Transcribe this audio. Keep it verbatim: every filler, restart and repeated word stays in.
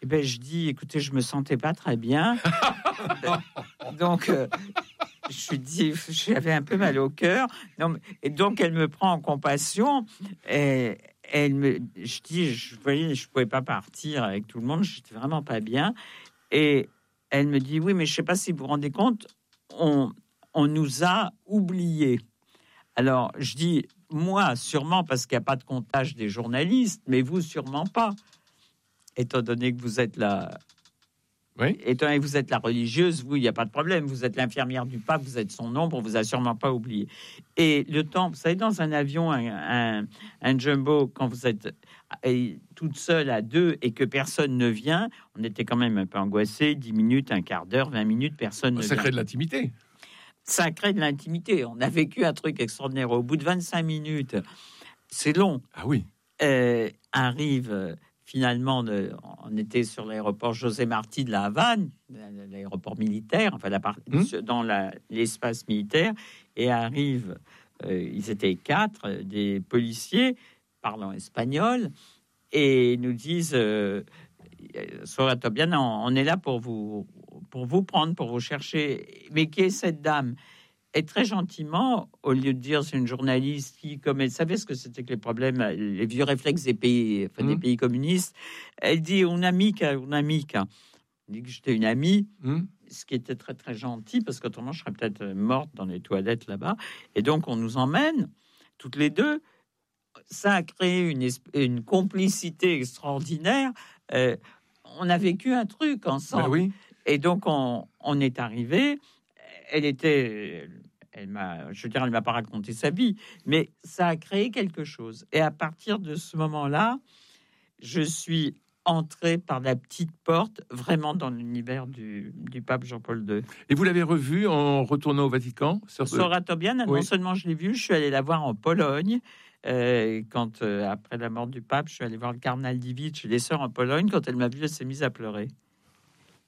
Et ben je dis, écoutez, je me sentais pas très bien, donc euh, je dis, j'avais un peu mal au cœur. Non, et donc elle me prend en compassion. Et elle me, je dis, je voyais, je pouvais pas partir avec tout le monde. J'étais vraiment pas bien. Et elle me dit, oui, mais je sais pas si vous vous rendez compte, on, on nous a oubliés. Alors, je dis, moi, sûrement, parce qu'il n'y a pas de comptage des journalistes, mais vous, sûrement pas. Étant donné que vous êtes la... Oui. Étant donné que vous êtes la religieuse, vous, il n'y a pas de problème. Vous êtes l'infirmière du pape, vous êtes son ombre, on vous a sûrement pas oublié. Et le temps, vous savez, dans un avion, un, un, un jumbo, quand vous êtes et, toute seule à deux et que personne ne vient, on était quand même un peu angoissés. dix minutes, un quart d'heure, vingt minutes, personne ne vient. Ça crée de l'intimité. Ça crée de l'intimité. On a vécu un truc extraordinaire. Au bout de vingt-cinq minutes, c'est long. Ah oui. Euh, arrive... Euh, Finalement, on était sur l'aéroport José Martí de la Havane, l'aéroport militaire, enfin la part, mmh. dans la, l'espace militaire, et arrivent, euh, ils étaient quatre, des policiers parlant espagnol, et nous disent, euh, Sorato, bien, on, on est là pour vous, pour vous prendre, pour vous chercher. Mais qui est cette dame? Et très gentiment, au lieu de dire c'est une journaliste qui, comme elle savait ce que c'était que les problèmes, les vieux réflexes des pays, enfin, mmh. des pays communistes, elle dit une amica, une amica. Elle dit que j'étais une amie, mmh. ce qui était très très gentil parce qu'autrement je serais peut-être morte dans les toilettes là-bas. Et donc on nous emmène toutes les deux. Ça a créé une, une complicité extraordinaire. Euh, on a vécu un truc ensemble. Ben oui. Et donc on, on est arrivé. Elle était, elle m'a, je veux dire, elle m'a pas raconté sa vie, mais ça a créé quelque chose. Et à partir de ce moment-là, je suis entré par la petite porte, vraiment dans l'univers du, du pape Jean-Paul deux. Et vous l'avez revu en retournant au Vatican? Sorato bien, oui. Non seulement je l'ai vu, je suis allé la voir en Pologne. Euh, quand, euh, après la mort du pape, je suis allé voir le cardinal Dziwisz et les sœurs en Pologne. Quand elle m'a vu, elle s'est mise à pleurer.